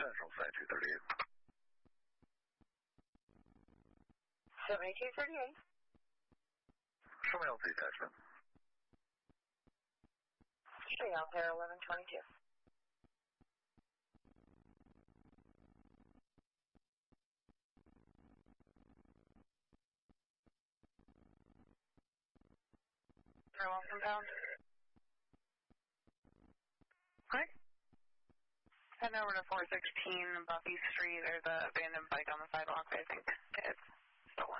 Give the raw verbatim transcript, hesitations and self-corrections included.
Central Side two thirty-eight. seventy-two thirty-eight. Show me L T attachment. Straight out there, eleven twenty-two. One compound. Hi. Head over to four sixteen Buffy Street. There's a abandoned bike on the sidewalk, I think.